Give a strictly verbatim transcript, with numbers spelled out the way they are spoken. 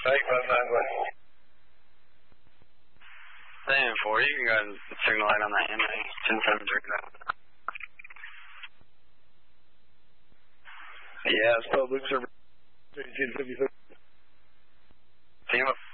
eight five nine, go ahead. ten four, you can go ahead and signal light on that M A ten seven three. Yeah, it's public service. eighteen fifty-six. Team up.